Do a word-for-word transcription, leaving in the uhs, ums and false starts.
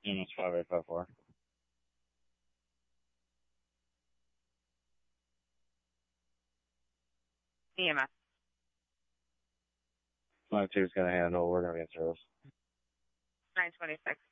E M S five eight five four. E M S. five two's going to handle. We're going to be in service. nine twenty-six.